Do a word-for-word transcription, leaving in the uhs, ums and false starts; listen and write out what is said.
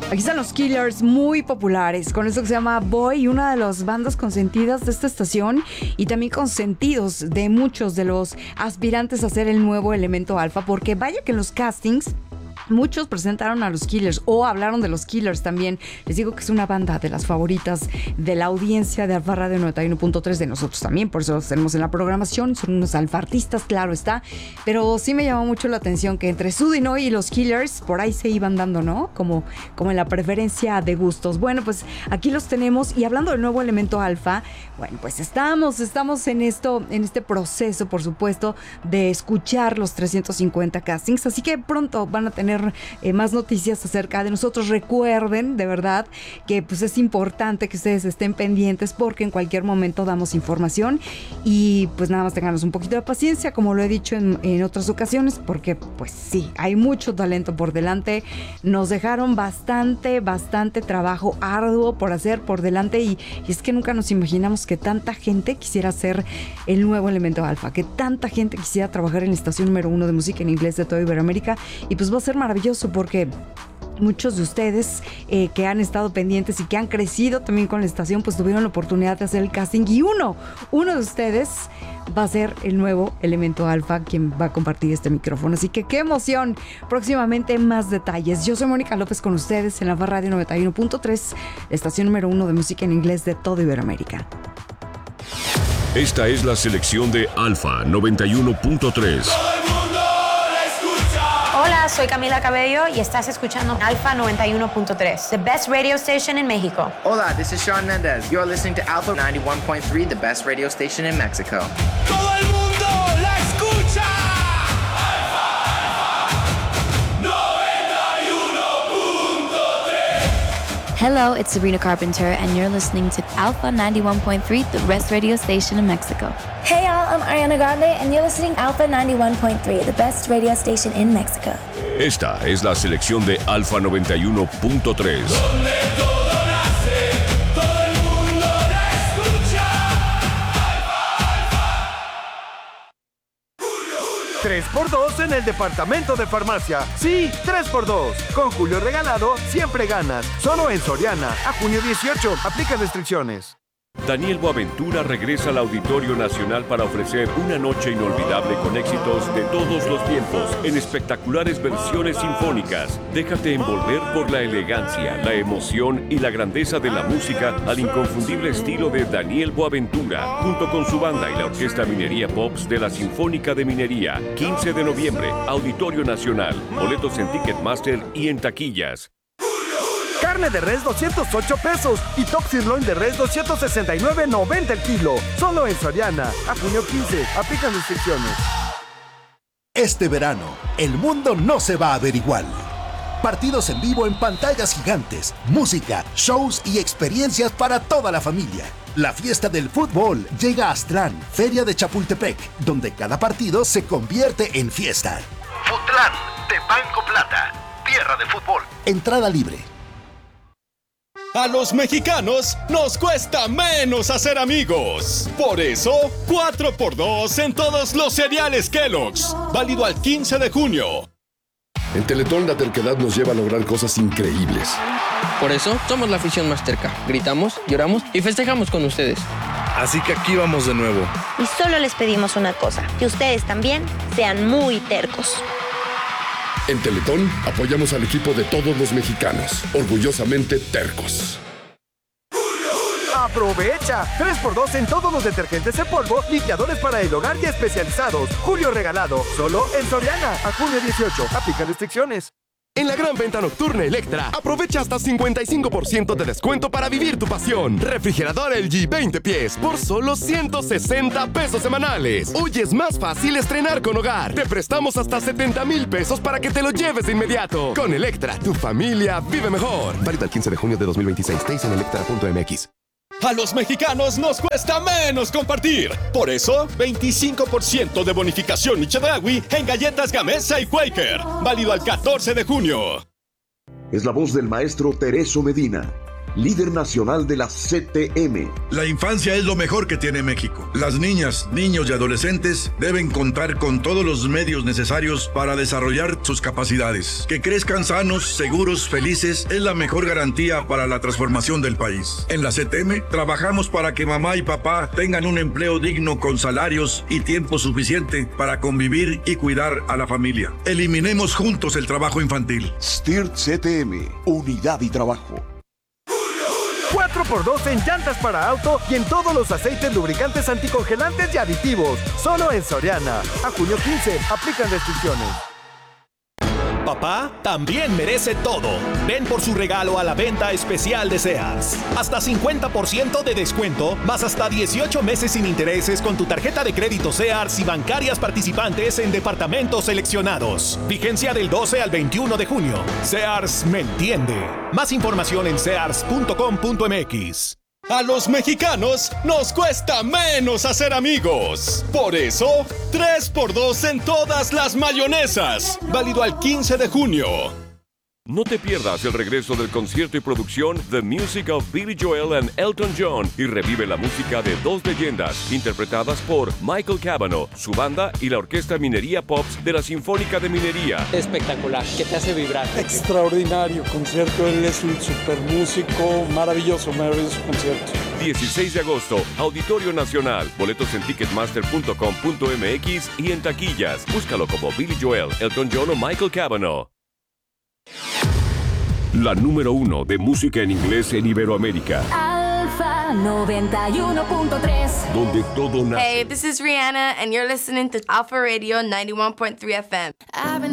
Aquí están los Killers, muy populares, con eso que se llama Boy, una de las bandas consentidas de esta estación y también consentidos de muchos de los aspirantes a ser el nuevo Elemento Alfa, porque vaya que en los castings muchos presentaron a los Killers o hablaron de los Killers también. Les digo que es una banda de las favoritas de la audiencia de Alfa Radio noventa y uno punto tres, de nosotros también, por eso los tenemos en la programación. Son unos alfartistas, claro está, pero sí me llamó mucho la atención que entre Sudinoy y los Killers por ahí se iban dando, ¿no? Como, como en la preferencia de gustos. Bueno, pues aquí los tenemos, y hablando del nuevo Elemento Alfa, bueno, pues estamos, estamos en esto, en este proceso, por supuesto, de escuchar los trescientos cincuenta castings, así que pronto van a tener Eh, más noticias acerca de nosotros. Recuerden, de verdad, que pues es importante que ustedes estén pendientes, porque en cualquier momento damos información, y pues nada más tenganos un poquito de paciencia, como lo he dicho en, en otras ocasiones, porque pues sí, hay mucho talento por delante. Nos dejaron bastante, bastante trabajo arduo por hacer por delante, y, y es que nunca nos imaginamos que tanta gente quisiera ser el nuevo Elemento Alfa, que tanta gente quisiera trabajar en la estación número uno de música en inglés de toda Iberoamérica, y pues va a ser maravilloso porque muchos de ustedes eh, que han estado pendientes y que han crecido también con la estación, pues tuvieron la oportunidad de hacer el casting, y uno, uno de ustedes va a ser el nuevo Elemento Alfa quien va a compartir este micrófono. Así que qué emoción. Próximamente más detalles. Yo soy Mónica López con ustedes en la Radio noventa y uno punto tres, la estación número uno de música en inglés de toda Iberoamérica. Esta es la selección de Alfa noventa y uno punto tres. Hola, soy Camila Cabello y estás escuchando Alfa noventa y uno punto tres, the best radio station in Mexico. Hola, this is Shawn Mendes. You're listening to Alpha ninety-one point three, the best radio station in Mexico. ¡Todo el mundo la escucha! Alfa, Alfa, noventa y uno punto tres. Hello, it's Sabrina Carpenter, and you're listening to Alpha ninety-one point three, the best radio station in Mexico. Hey y'all, I'm Ariana Grande, and you're listening to Alpha ninety-one point three, the best radio station in Mexico. Esta es la selección de Alfa noventa y uno punto tres. Donde todo nace, todo el mundo la escucha. Alfa, Alfa. tres por dos en el departamento de farmacia. Sí, tres por dos. Con Julio Regalado, siempre ganas. Solo en Soriana. A junio dieciocho. Aplica restricciones. Daniel Boaventura regresa al Auditorio Nacional para ofrecer una noche inolvidable con éxitos de todos los tiempos en espectaculares versiones sinfónicas. Déjate envolver por la elegancia, la emoción y la grandeza de la música al inconfundible estilo de Daniel Boaventura, junto con su banda y la Orquesta Minería Pops de la Sinfónica de Minería. quince de noviembre, Auditorio Nacional. Boletos en Ticketmaster y en taquillas. Carne de res doscientos ocho pesos y top sirloin de res doscientos sesenta y nueve noventa el kilo. Solo en Soriana. A junio quince. Aplican restricciones. Este verano, el mundo no se va a ver igual. Partidos en vivo en pantallas gigantes, música, shows y experiencias para toda la familia. La fiesta del fútbol llega a Aztlán, Feria de Chapultepec, donde cada partido se convierte en fiesta. Futlán, de Banco Plata, tierra de fútbol. Entrada libre. A los mexicanos nos cuesta menos hacer amigos. Por eso, cuatro por dos en todos los cereales Kellogg's. Válido al quince de junio. En Teletón la terquedad nos lleva a lograr cosas increíbles. Por eso, somos la afición más terca. Gritamos, lloramos y festejamos con ustedes. Así que aquí vamos de nuevo. Y solo les pedimos una cosa, que ustedes también sean muy tercos. En Teletón apoyamos al equipo de todos los mexicanos, orgullosamente tercos. ¡Aprovecha! tres por dos en todos los detergentes en polvo, limpiadores para el hogar y especializados. Julio Regalado, solo en Soriana. A junio dieciocho. Aplica restricciones. En la gran venta nocturna Electra, aprovecha hasta cincuenta y cinco por ciento de descuento para vivir tu pasión. Refrigerador L G veinte pies por solo ciento sesenta pesos semanales. Hoy es más fácil estrenar con hogar. Te prestamos hasta setenta mil pesos para que te lo lleves de inmediato. Con Electra, tu familia vive mejor. Válido el quince de junio de dos mil veintiséis. Detalles en electra punto m x. A los mexicanos nos cuesta menos compartir. Por eso, veinticinco por ciento de bonificación y Chedraui en galletas Gamesa y Quaker. Válido al catorce de junio. Es la voz del maestro Tereso Medina. líder nacional de la C T M. La infancia es lo mejor que tiene México. Las niñas, niños y adolescentes deben contar con todos los medios necesarios para desarrollar sus capacidades. Que crezcan sanos, seguros, felices es la mejor garantía para la transformación del país. En la C T M trabajamos para que mamá y papá tengan un empleo digno con salarios y tiempo suficiente para convivir y cuidar a la familia. Eliminemos juntos el trabajo infantil. Stirt C T M, unidad y trabajo. cuatro por dos en llantas para auto y en todos los aceites lubricantes anticongelantes y aditivos. Solo en Soriana. A junio quince, aplican restricciones. Papá también merece todo. Ven por su regalo a la venta especial de Sears. Hasta cincuenta por ciento de descuento, más hasta dieciocho meses sin intereses con tu tarjeta de crédito Sears y bancarias participantes en departamentos seleccionados. Vigencia del doce al veintiuno de junio. Sears me entiende. Más información en sears punto com punto m x. A los mexicanos nos cuesta menos hacer amigos. Por eso, tres por dos en todas las mayonesas. Válido al quince de junio. No te pierdas el regreso del concierto y producción The Music of Billy Joel and Elton John y revive la música de dos leyendas interpretadas por Michael Cavanaugh, su banda y la Orquesta Minería Pops de la Sinfónica de Minería. Espectacular, que te hace vibrar. Extraordinario concierto, él es un super músico, maravilloso, maravilloso concierto. dieciséis de agosto, Auditorio Nacional. Boletos en ticketmaster punto com punto m x y en taquillas. Búscalo como Billy Joel, Elton John o Michael Cavanaugh. La número uno de música en inglés en Iberoamérica. Alfa noventa y uno punto tres. Donde todo nace. Hey, this is Rihanna and you're listening to Alpha Radio ninety-one point three F M.